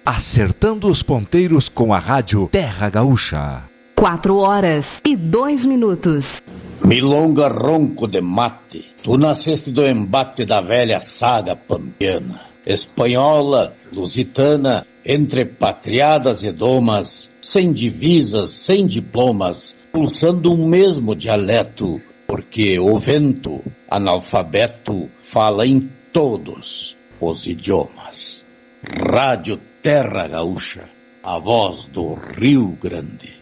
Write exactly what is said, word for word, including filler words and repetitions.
acertando os ponteiros com a rádio Terra Gaúcha. Quatro horas e dois minutos. Milonga ronco de mate, tu nasceste do embate da velha saga pampiana, espanhola, lusitana, entre patriadas e domas, sem divisas, sem diplomas, pulsando um mesmo dialeto, porque o vento, analfabeto, fala em todos os idiomas. Rádio Terra Gaúcha, a voz do Rio Grande.